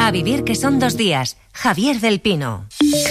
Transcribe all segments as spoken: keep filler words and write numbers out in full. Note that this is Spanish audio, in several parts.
A vivir que son dos días. Javier del Pino.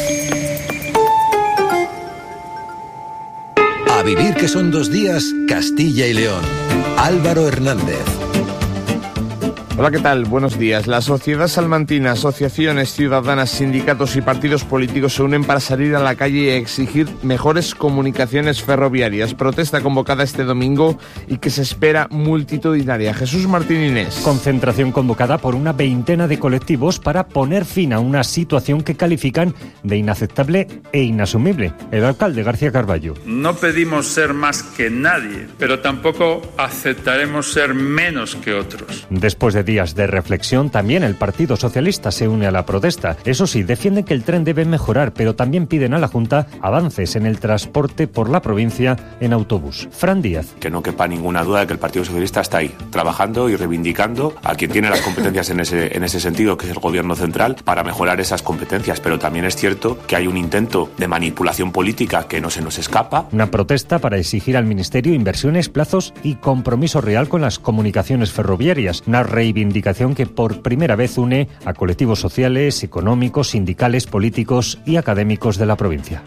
A vivir que son dos días, Castilla y León. Álvaro Hernández. Hola, ¿qué tal? Buenos días. La sociedad salmantina, asociaciones ciudadanas, sindicatos y partidos políticos se unen para salir a la calle y exigir mejores comunicaciones ferroviarias. Protesta convocada este domingo y que se espera multitudinaria. Jesús Martín Inés. Concentración convocada por una veintena de colectivos para poner fin a una situación que califican de inaceptable e inasumible. El alcalde García Carballo. No pedimos ser más que nadie, pero tampoco aceptaremos ser menos que otros. Después de días de reflexión, también el Partido Socialista se une a la protesta. Eso sí, defienden que el tren debe mejorar, pero también piden a la Junta avances en el transporte por la provincia en autobús. Fran Díaz. Que no quepa ninguna duda de que el Partido Socialista está ahí, trabajando y reivindicando a quien tiene las competencias en ese, en ese sentido, que es el Gobierno central, para mejorar esas competencias. Pero también es cierto que hay un intento de manipulación política que no se nos escapa. Una protesta para exigir al Ministerio inversiones, plazos y compromiso real con las comunicaciones ferroviarias. Una reivindicación que por primera vez une a colectivos sociales, económicos, sindicales, políticos y académicos de la provincia.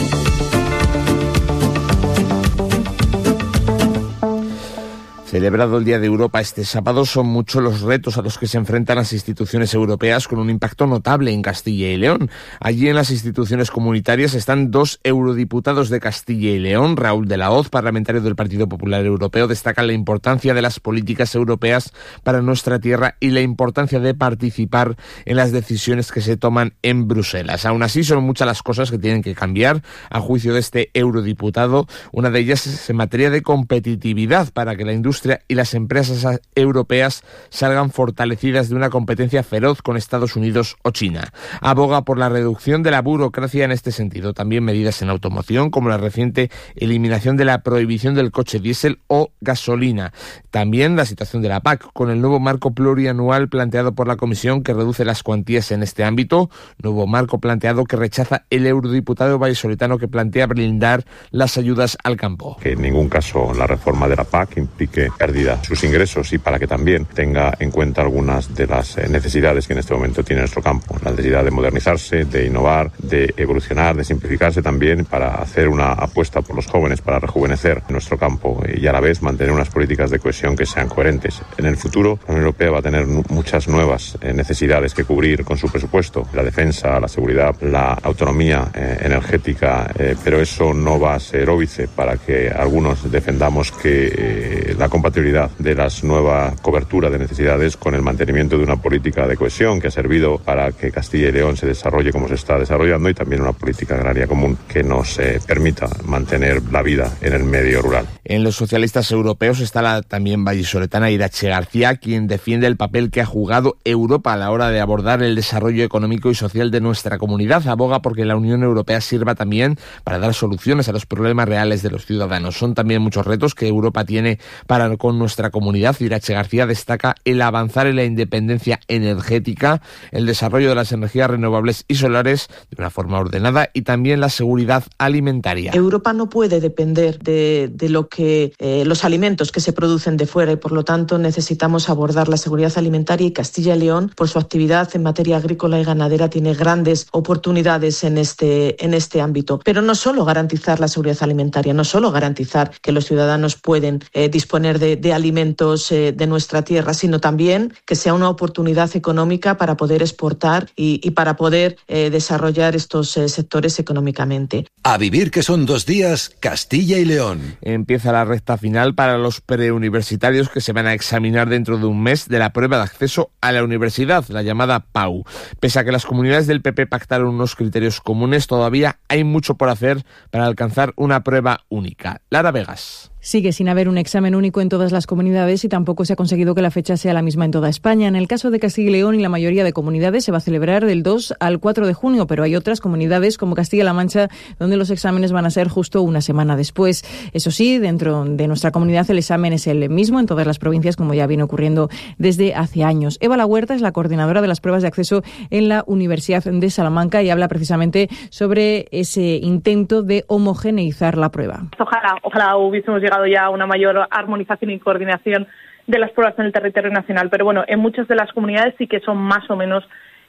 Celebrado el Día de Europa este sábado, son muchos los retos a los que se enfrentan las instituciones europeas con un impacto notable en Castilla y León. Allí en las instituciones comunitarias están dos eurodiputados de Castilla y León. Raúl de la Hoz, parlamentario del Partido Popular Europeo, destaca la importancia de las políticas europeas para nuestra tierra y la importancia de participar en las decisiones que se toman en Bruselas. Aún así, son muchas las cosas que tienen que cambiar, a juicio de este eurodiputado. Una de ellas es en materia de competitividad, para que la industria y las empresas europeas salgan fortalecidas de una competencia feroz con Estados Unidos o China. Aboga por la reducción de la burocracia en este sentido. También medidas en automoción, como la reciente eliminación de la prohibición del coche diésel o gasolina. También la situación de la P A C, con el nuevo marco plurianual planteado por la Comisión, que reduce las cuantías en este ámbito. Nuevo marco planteado que rechaza el eurodiputado vallisoletano, que plantea blindar las ayudas al campo. Que en ningún caso la reforma de la P A C implique pérdida sus ingresos, y para que también tenga en cuenta algunas de las necesidades que en este momento tiene nuestro campo. La necesidad de modernizarse, de innovar, de evolucionar, de simplificarse también, para hacer una apuesta por los jóvenes, para rejuvenecer nuestro campo y a la vez mantener unas políticas de cohesión que sean coherentes. En el futuro, la Unión Europea va a tener muchas nuevas necesidades que cubrir con su presupuesto: la defensa, la seguridad, la autonomía eh, energética, eh, pero eso no va a ser óbice para que algunos defendamos que eh, la compatibilidad de las nuevas cobertura de necesidades con el mantenimiento de una política de cohesión que ha servido para que Castilla y León se desarrolle como se está desarrollando, y también una política agraria común que nos eh, permita mantener la vida en el medio rural. En los socialistas europeos está la también vallisoletana Irache García, quien defiende el papel que ha jugado Europa a la hora de abordar el desarrollo económico y social de nuestra comunidad. Aboga porque la Unión Europea sirva también para dar soluciones a los problemas reales de los ciudadanos. Son también muchos retos que Europa tiene para con nuestra comunidad. Irache García destaca el avanzar en la independencia energética, el desarrollo de las energías renovables y solares de una forma ordenada, y también la seguridad alimentaria. Europa no puede depender de, de lo que eh, los alimentos que se producen de fuera, y por lo tanto necesitamos abordar la seguridad alimentaria, y Castilla y León, por su actividad en materia agrícola y ganadera, tiene grandes oportunidades en este, en este ámbito. Pero no solo garantizar la seguridad alimentaria, no solo garantizar que los ciudadanos pueden eh, disponer de, de alimentos eh, de nuestra tierra, sino también que sea una oportunidad económica para poder exportar y, y para poder eh, desarrollar estos eh, sectores económicamente. A vivir que son dos días, Castilla y León. Empieza la recta final para los preuniversitarios que se van a examinar dentro de un mes de la prueba de acceso a la universidad, la llamada P A U. Pese a que las comunidades del P P pactaron unos criterios comunes, todavía hay mucho por hacer para alcanzar una prueba única. Lara Vegas. Sigue sin haber un examen único en todas las comunidades y tampoco se ha conseguido que la fecha sea la misma en toda España. En el caso de Castilla y León y la mayoría de comunidades se va a celebrar del dos al cuatro de junio, pero hay otras comunidades como Castilla-La Mancha donde los exámenes van a ser justo una semana después. Eso sí, dentro de nuestra comunidad el examen es el mismo en todas las provincias, como ya viene ocurriendo desde hace años. Eva La Huerta es la coordinadora de las pruebas de acceso en la Universidad de Salamanca y habla precisamente sobre ese intento de homogeneizar la prueba. Ojalá, ojalá hubiésemos llegado ya a una mayor armonización y coordinación de las pruebas en el territorio nacional, pero bueno, en muchas de las comunidades sí que son más o menos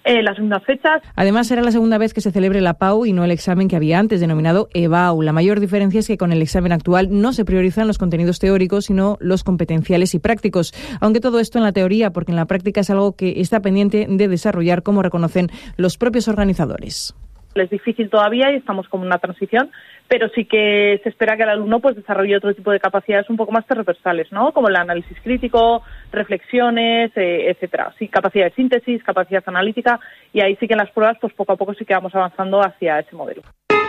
eh, las mismas fechas. Además, será la segunda vez que se celebre la P A U y no el examen que había antes, denominado E B A U. La mayor diferencia es que con el examen actual no se priorizan los contenidos teóricos, sino los competenciales y prácticos. Aunque todo esto en la teoría, porque en la práctica es algo que está pendiente de desarrollar, como reconocen los propios organizadores. Es difícil todavía y estamos como en una transición, pero sí que se espera que el alumno pues desarrolle otro tipo de capacidades un poco más transversales, ¿no? Como el análisis crítico, reflexiones, eh, etcétera. Sí, capacidad de síntesis, capacidad analítica, y ahí sí que en las pruebas pues poco a poco sí que vamos avanzando hacia ese modelo.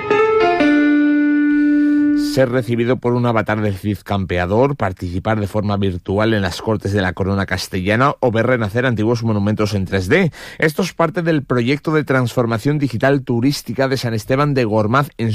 Ser recibido por un avatar del Cid campeador, participar de forma virtual en las Cortes de la Corona Castellana o ver renacer antiguos monumentos en tres D. Esto es parte del proyecto de transformación digital turística de San Esteban de Gormaz en